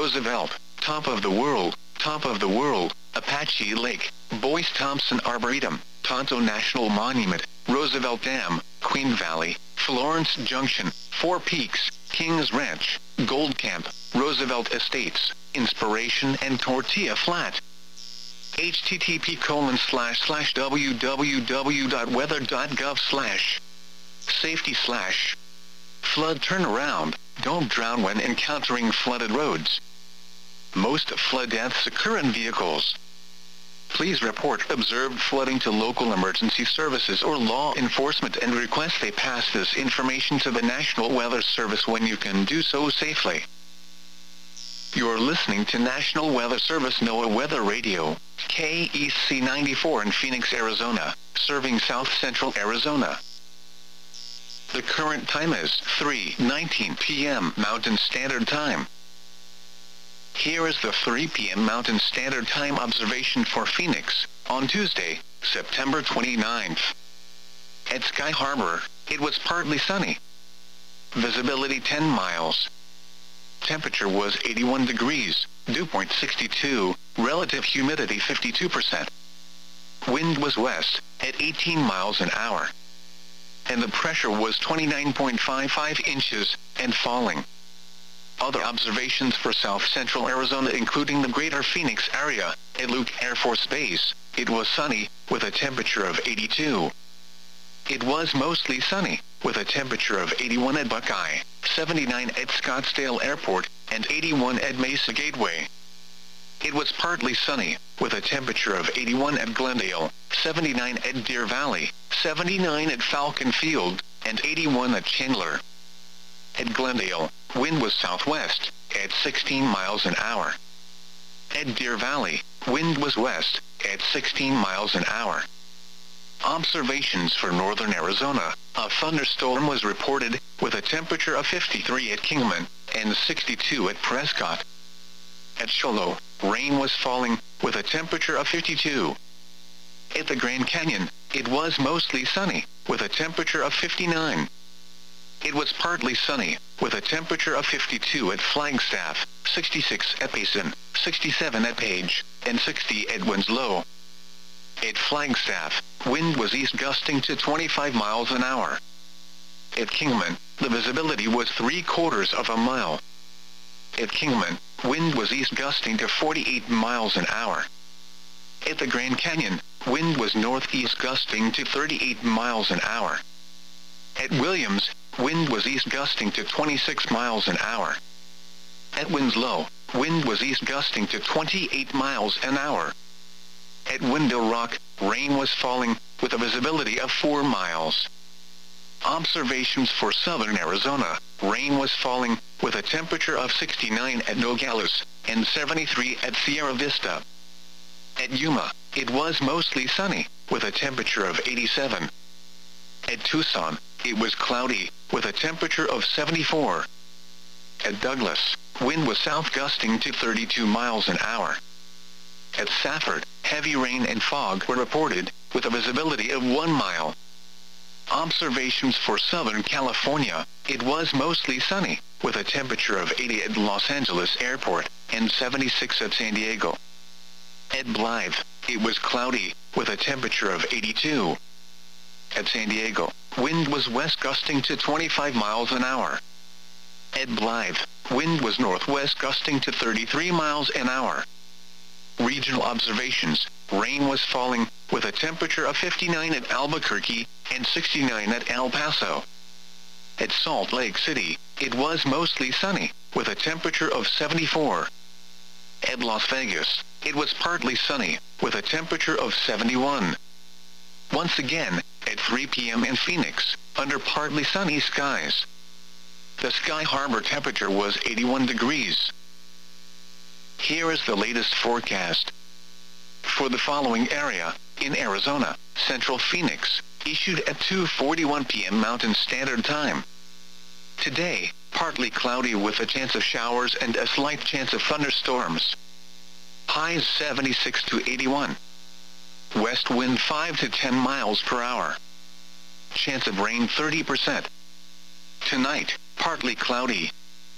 Roosevelt, top of the world, Apache Lake, Boyce Thompson Arboretum, Tonto National Monument, Roosevelt Dam, Queen Valley, Florence Junction, Four Peaks, Kings Ranch, Gold Camp, Roosevelt Estates, Inspiration and Tortilla Flat. http://www.weather.gov/ safety/ flood turnaround. Don't drown when encountering flooded roads. Most flood deaths occur in vehicles. Please report observed flooding to local emergency services or law enforcement and request they pass this information to the National Weather Service when you can do so safely. You're listening to National Weather Service NOAA Weather Radio, KEC 94 in Phoenix, Arizona, serving South Central Arizona. The current time is 3:19 p.m. Mountain Standard Time. Here is the 3 p.m. Mountain Standard Time observation for Phoenix, on Tuesday, September 29th. At Sky Harbor, it was partly sunny. Visibility 10 miles. Temperature was 81 degrees, dew point 62, relative humidity 52%. Wind was west, at 18 miles an hour. And the pressure was 29.55 inches, and falling. Other observations for South Central Arizona including the greater Phoenix area, at Luke Air Force Base, it was sunny, with a temperature of 82. It was mostly sunny, with a temperature of 81 at Buckeye, 79 at Scottsdale Airport, and 81 at Mesa Gateway. It was partly sunny, with a temperature of 81 at Glendale, 79 at Deer Valley, 79 at Falcon Field, and 81 at Chandler. At Glendale, wind was southwest, at 16 miles an hour. At Deer Valley, wind was west, at 16 miles an hour. Observations for northern Arizona, a thunderstorm was reported, with a temperature of 53 at Kingman, and 62 at Prescott. At Shoalo, rain was falling, with a temperature of 52. At the Grand Canyon, it was mostly sunny, with a temperature of 59. It was partly sunny, with a temperature of 52 at Flagstaff, 66 at Payson, 67 at Page, and 60 at Winslow. At Flagstaff, wind was east gusting to 25 miles an hour. At Kingman, the visibility was 3/4 of a mile. At Kingman, wind was east gusting to 48 miles an hour. At the Grand Canyon, wind was northeast gusting to 38 miles an hour. At Williams, wind was east gusting to 26 miles an hour. At Winslow, wind was east gusting to 28 miles an hour. At Window Rock, rain was falling, with a visibility of 4 miles. Observations for southern Arizona, rain was falling, with a temperature of 69 at Nogales, and 73 at Sierra Vista. At Yuma, it was mostly sunny, with a temperature of 87. At Tucson, it was cloudy, with a temperature of 74. At Douglas, wind was south gusting to 32 miles an hour. At Safford, heavy rain and fog were reported, with a visibility of 1 mile. Observations for Southern California, it was mostly sunny, with a temperature of 80 at Los Angeles Airport, and 76 at San Diego. At Blythe, it was cloudy, with a temperature of 82. At San Diego, wind was west gusting to 25 miles an hour. At Blythe, wind was northwest gusting to 33 miles an hour. Regional observations, rain was falling, with a temperature of 59 at Albuquerque, and 69 at El Paso. At Salt Lake City, it was mostly sunny, with a temperature of 74. At Las Vegas, it was partly sunny, with a temperature of 71. Once again, at 3 p.m. in Phoenix, under partly sunny skies. The Sky Harbor temperature was 81 degrees. Here is the latest forecast. For the following area, in Arizona, Central Phoenix, issued at 2:41 p.m. Mountain Standard Time. Today, partly cloudy with a chance of showers and a slight chance of thunderstorms. Highs 76 to 81. West wind 5 to 10 miles per hour. Chance of rain 30%. Tonight, partly cloudy.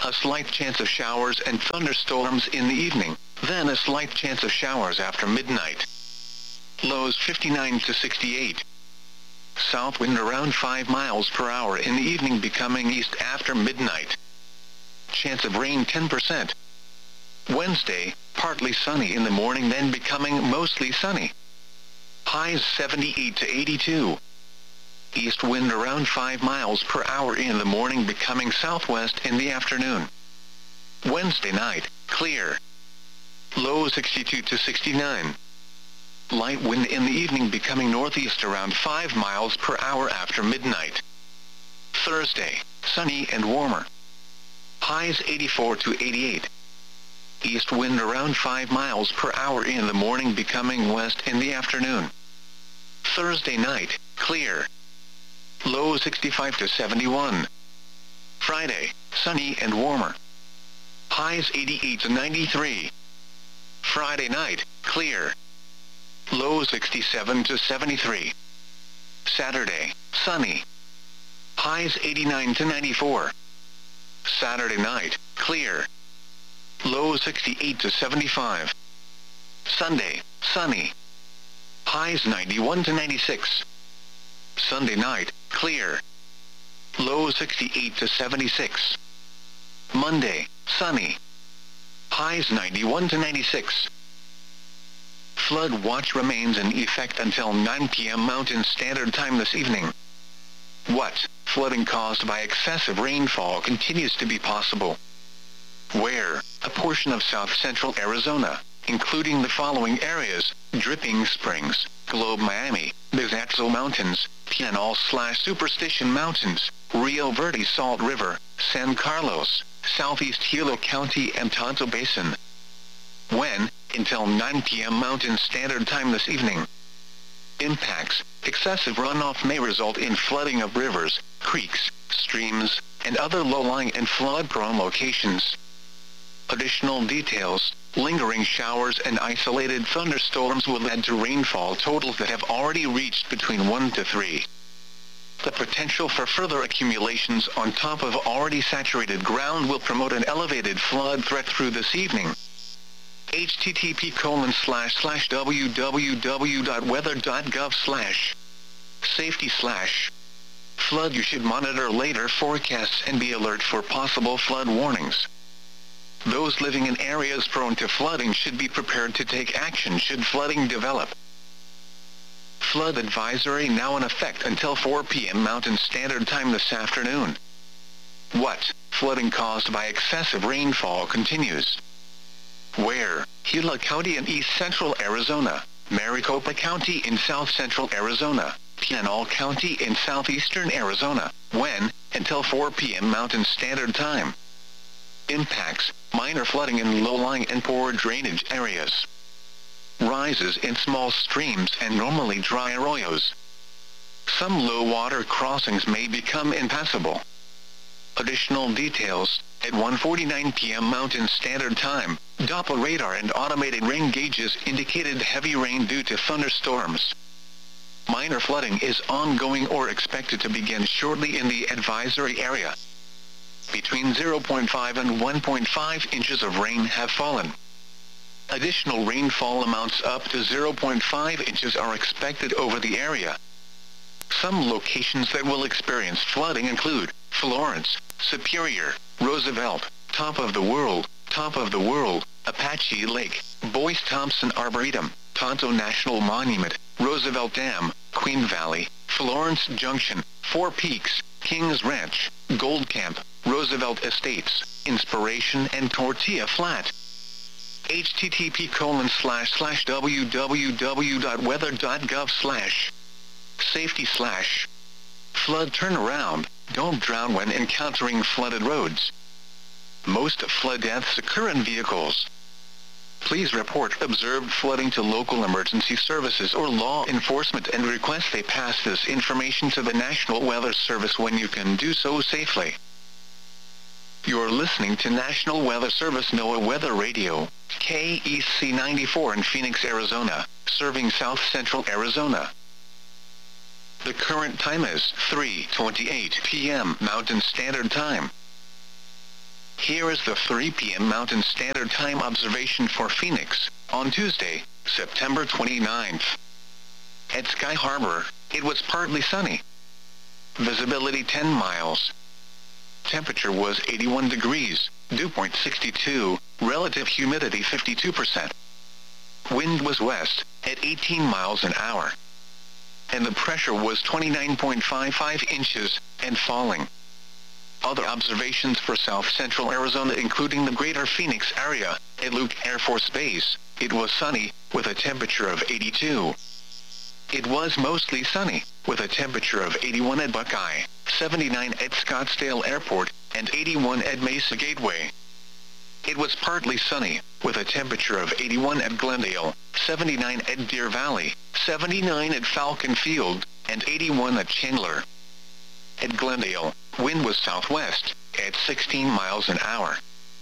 A slight chance of showers and thunderstorms in the evening, then a slight chance of showers after midnight. Lows 59 to 68. South wind around 5 miles per hour in the evening, becoming east after midnight. Chance of rain 10%. Wednesday, partly sunny in the morning, then becoming mostly sunny. Highs 78 to 82. East wind around 5 miles per hour in the morning, becoming southwest in the afternoon. Wednesday night, clear. Low 62 to 69. Light wind in the evening, becoming northeast around 5 miles per hour after midnight. Thursday, sunny and warmer. Highs 84 to 88. East wind around 5 miles per hour in the morning, becoming west in the afternoon. Thursday night, clear. Low 65 to 71. Friday, sunny and warmer. Highs 88 to 93. Friday night, clear. Low 67 to 73. Saturday, sunny. Highs 89 to 94. Saturday night, clear. Low 68 to 75. Sunday, sunny. Highs 91 to 96. Sunday night, clear. Low 68 to 76. Monday, sunny. Highs 91 to 96. Flood watch remains in effect until 9 p.m. Mountain Standard Time this evening. What? Flooding caused by excessive rainfall continues to be possible. Where? A portion of south-central Arizona, including the following areas: Dripping Springs, Globe Miami, Bizatzal Mountains, Pinal/Superstition Mountains, Rio Verde Salt River, San Carlos, Southeast Hilo County and Tonto Basin. When? Until 9 p.m. Mountain Standard Time this evening. Impacts: excessive runoff may result in flooding of rivers, creeks, streams, and other low-lying and flood-prone locations. Additional details: lingering showers and isolated thunderstorms will add to rainfall totals that have already reached between 1 to 3. The potential for further accumulations on top of already saturated ground will promote an elevated flood threat through this evening. http://www.weather.gov/safety/flood. You should monitor later forecasts and be alert for possible flood warnings. Those living in areas prone to flooding should be prepared to take action should flooding develop. Flood advisory now in effect until 4 p.m. Mountain Standard Time this afternoon. What? Flooding caused by excessive rainfall continues. Where? Gila County in east-central Arizona, Maricopa County in south-central Arizona, Pinal County in southeastern Arizona. When? Until 4 p.m. Mountain Standard Time. Impacts: minor flooding in low-lying and poor drainage areas. Rises in small streams and normally dry arroyos. Some low-water crossings may become impassable. Additional details: at 1:49 p.m. Mountain Standard Time, Doppler radar and automated rain gauges indicated heavy rain due to thunderstorms. Minor flooding is ongoing or expected to begin shortly in the advisory area. Between 0.5 and 1.5 inches of rain have fallen. Additional rainfall amounts up to 0.5 inches are expected over the area. Some locations that will experience flooding include Florence, Superior, Roosevelt, Top of the World, Apache Lake, Boyce Thompson Arboretum, Tonto National Monument, Roosevelt Dam, Queen Valley, Florence Junction, Four Peaks, Kings Ranch, Gold Camp, Roosevelt Estates, Inspiration and Tortilla Flat. http://www.weather.gov/safety/flood turnaround. Don't drown when encountering flooded roads. Most flood deaths occur in vehicles. Please report observed flooding to local emergency services or law enforcement and request they pass this information to the National Weather Service when you can do so safely. You're listening to National Weather Service NOAA Weather Radio, KEC 94 in Phoenix, Arizona, serving south-central Arizona. The current time is 3:28 p.m. Mountain Standard Time. Here is the 3 p.m. Mountain Standard Time observation for Phoenix, on Tuesday, September 29th. At Sky Harbor, it was partly sunny. Visibility 10 miles. Temperature was 81 degrees, dew point 62, relative humidity 52%. Wind was west, at 18 miles an hour. And the pressure was 29.55 inches, and falling. Other observations for South Central Arizona including the greater Phoenix area, at Luke Air Force Base, it was sunny, with a temperature of 82. It was mostly sunny, with a temperature of 81 at Buckeye, 79 at Scottsdale Airport, and 81 at Mesa Gateway. It was partly sunny, with a temperature of 81 at Glendale, 79 at Deer Valley, 79 at Falcon Field, and 81 at Chandler. At Glendale, wind was southwest, at 16 miles an hour.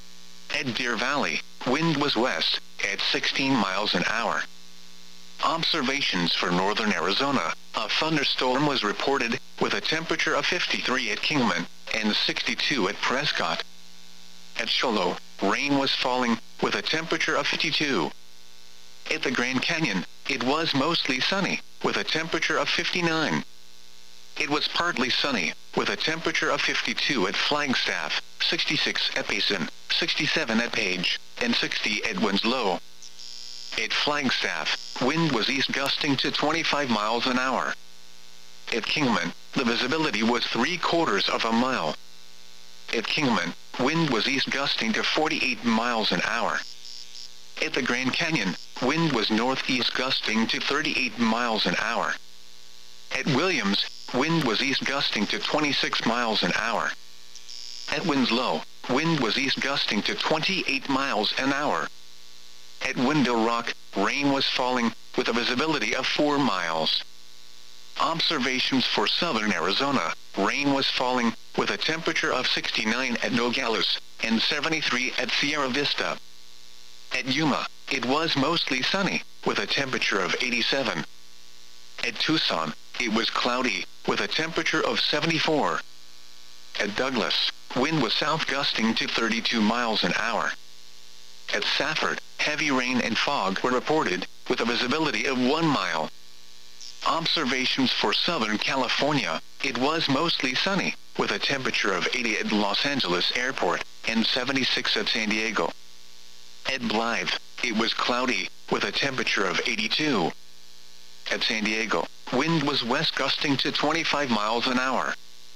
At Deer Valley, wind was west, at 16 miles an hour. Observations for northern Arizona, a thunderstorm was reported, with a temperature of 53 at Kingman, and 62 at Prescott. At Shoalo, rain was falling, with a temperature of 52. At the Grand Canyon, it was mostly sunny, with a temperature of 59. It was partly sunny, with a temperature of 52 at Flagstaff, 66 at Payson, 67 at Page, and 60 at Winslow. At Flagstaff, wind was east gusting to 25 miles an hour. At Kingman, the visibility was 3/4 of a mile. At Kingman, wind was east gusting to 48 miles an hour. At the Grand Canyon, wind was northeast gusting to 38 miles an hour. At Williams, wind was east gusting to 26 miles an hour. At Winslow, wind was east gusting to 28 miles an hour. At Window Rock, rain was falling, with a visibility of 4 miles. Observations for southern Arizona, rain was falling, with a temperature of 69 at Nogales, and 73 at Sierra Vista. At Yuma, it was mostly sunny, with a temperature of 87. At Tucson, it was cloudy, with a temperature of 74. At Douglas, wind was south gusting to 32 miles an hour. At Safford, heavy rain and fog were reported, with a visibility of 1 mile. Observations for Southern California, it was mostly sunny, with a temperature of 80 at Los Angeles Airport, and 76 at San Diego. At Blythe, it was cloudy, with a temperature of 82. At San Diego, wind was west gusting to 25 miles an hour.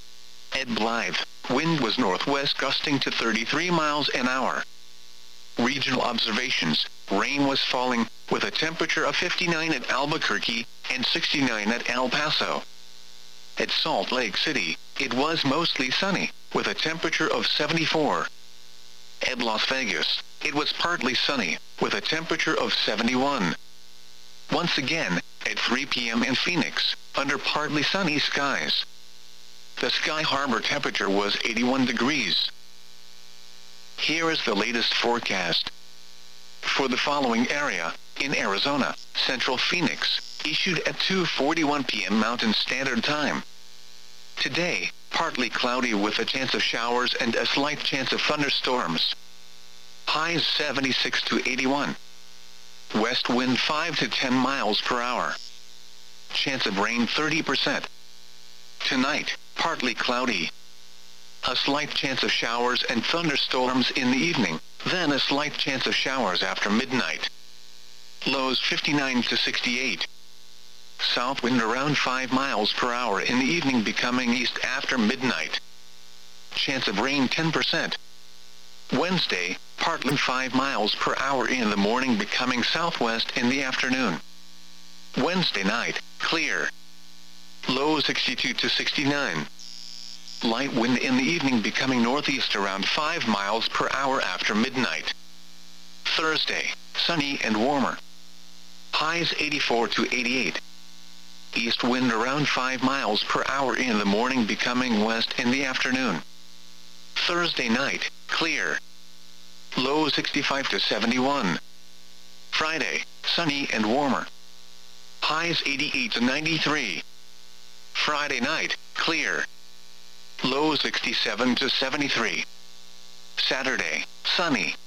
At Blythe, wind was northwest gusting to 33 miles an hour. Regional observations, rain was falling, with a temperature of 59 at Albuquerque, and 69 at El Paso. At Salt Lake City, it was mostly sunny, with a temperature of 74. At Las Vegas, it was partly sunny, with a temperature of 71. Once again, at 3 p.m. in Phoenix, under partly sunny skies. The Sky Harbor temperature was 81 degrees. Here is the latest forecast. For the following area, in Arizona, Central Phoenix, issued at 2:41 p.m. Mountain Standard Time. Today, partly cloudy with a chance of showers and a slight chance of thunderstorms. Highs 76 to 81. West wind 5 to 10 miles per hour. Chance of rain 30%. Tonight, partly cloudy. A slight chance of showers and thunderstorms in the evening, then a slight chance of showers after midnight. Lows 59 to 68. South wind around 5 miles per hour in the evening becoming east after midnight. Chance of rain 10%. Wednesday, partly 5 miles per hour in the morning becoming southwest in the afternoon. Wednesday night, clear. Low 62 to 69. Light wind in the evening becoming northeast around 5 miles per hour after midnight. Thursday, sunny and warmer. Highs 84 to 88. East wind around 5 miles per hour in the morning becoming west in the afternoon. Thursday night, clear. Low 65 to 71. Friday, sunny and warmer. Highs 88 to 93. Friday night, clear. Low 67 to 73. Saturday, sunny.